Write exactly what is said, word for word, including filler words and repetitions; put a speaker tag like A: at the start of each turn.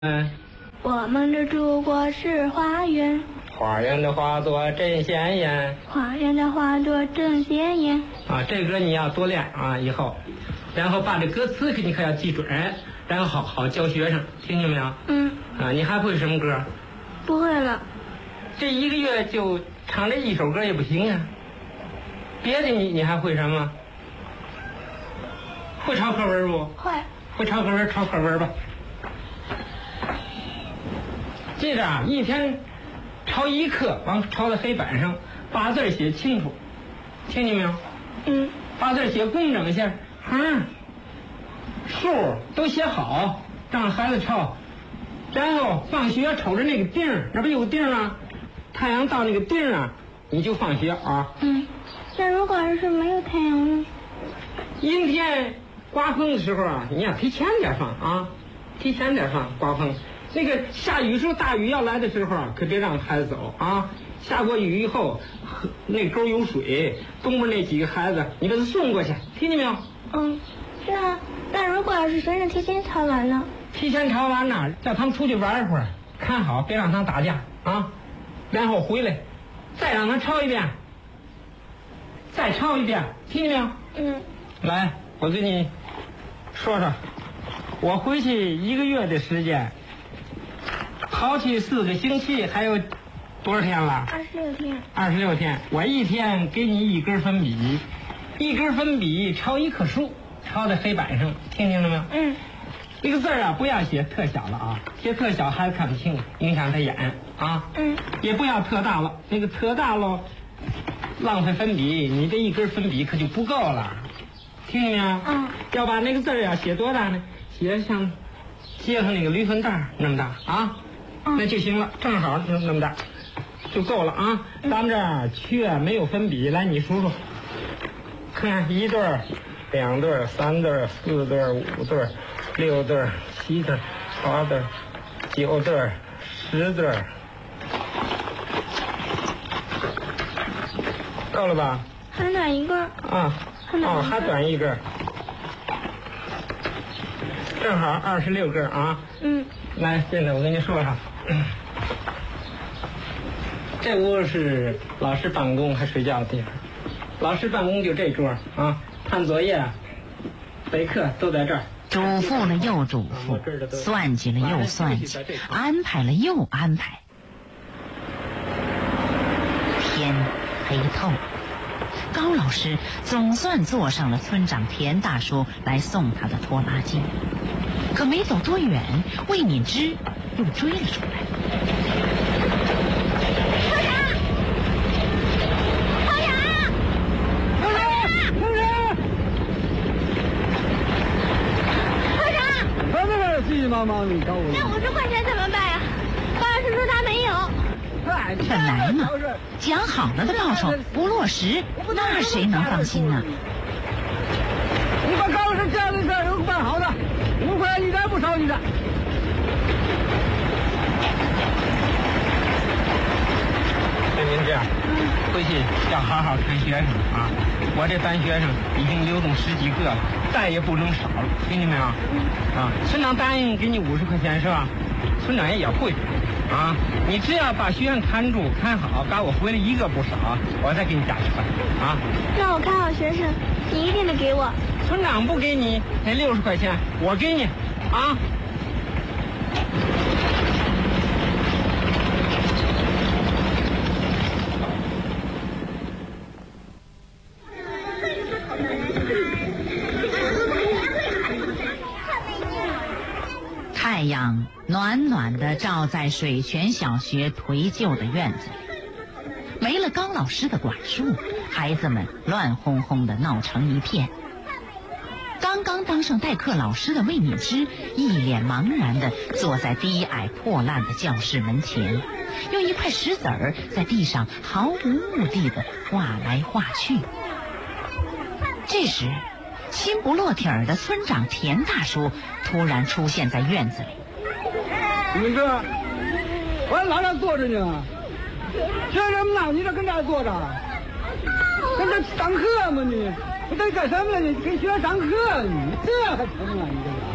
A: 嗯，
B: 我们的祖国是花园，
A: 花园的花朵真鲜艳，
B: 花园的花朵真鲜艳。
A: 啊，这歌你要多练啊，以后，然后把这歌词你可要记准，然后好好教学生，听见没有？
B: 嗯。
A: 啊，你还会什么歌？
B: 不会了。
A: 这一个月就唱这一首歌也不行啊。别的你你还会什么？会抄课文不？
B: 会。
A: 会抄课文，抄课文吧。记着啊，一天抄一课，往抄在黑板上，把字写清楚，听见没有？
B: 嗯。
A: 把字写工整些，嗯，数都写好，让孩子抄。然后放学瞅着那个钉儿，那不有钉吗？太阳到那个钉儿啊，你就放学啊。
B: 嗯。那如果是没有太阳呢？
A: 阴天刮风的时候啊，你要提前点放啊，提前点放刮风。那个下雨时候，大雨要来的时候啊，可别让孩子走啊。下过雨以后，那沟有水，东边那几个孩子，你把他送过去，听见没有？
B: 嗯。那那如果要是学生提前抄完了？
A: 提前抄完呢，叫他们出去玩一会儿，看好，别让他们打架啊。然后回来，再让他抄一遍，再抄一遍，听见没有？
B: 嗯。
A: 来，我给你说说，我回去一个月的时间。刨去四个星期，还有多少天了？
B: 二十六天。
A: 二十六天，我一天给你一根粉笔，一根粉笔抄一棵树，抄在黑板上，听清了没有？
B: 嗯。
A: 那个字啊，不要写特小了啊，写特小孩子看不清，影响他眼啊。
B: 嗯。
A: 也不要特大了，那个特大了，浪费粉笔，你这一根粉笔可就不够了，听见没有？
B: 嗯。
A: 要把那个字啊写多大呢？写像街上那个驴粪蛋那么大啊。那就行了，正好那么大，就够了啊！咱们这儿缺没有粉笔，来你数数，看一对儿、两对儿、三对儿、四对儿、五对儿、六对儿、七对儿、八对儿、九对儿、十对儿，够了吧？
B: 还短一根。
A: 啊，哦，还短一根，正好二十六根啊。
B: 嗯。
A: 来，现在我跟你说说。这屋是老师办公还睡觉的地方，老师办公就这桌啊，判作业、备课都在这儿。
C: 嘱咐了又嘱咐，算计了又算计，安排了又安排。天黑透，高老师总算坐上了村长田大叔来送他的拖拉机，可没走多远，魏敏之又追了出来。
D: 急忙忙的找我。
B: 那五十块钱怎么办呀？高老师说他没有。
C: 本来嘛，讲好了的报酬不落实，那谁能放心呢？
D: 你把高老师这样的事儿都办好的，五块一点不少你的。
A: 那您这样，回去要好好看学生啊！我这班学生已经流动十几个了，再也不能少了，听见没有？啊，村长答应给你五十块钱是吧？村长也也会啊，你只要把学生看住看好，赶我回来一个不少，我再给你加十块啊。
B: 让我看好学生，你一定得给我。
A: 村长不给你那六十块钱，我给你啊。
C: 太阳暖暖地照在水泉小学颓旧的院子里，没了高老师的管束，孩子们乱哄哄地闹成一片。刚刚当上代课老师的魏敏之一脸茫然地坐在低矮破烂的教室门前，用一块石子儿在地上毫无目的地画来画去。这时心不落体儿的村长田大叔突然出现在院子里。
D: 你这，我老这坐着呢，学什么呢？你这跟这儿坐着，跟这上课吗你？你这干什么呢？你跟学生上课，你这还成啊？你这个。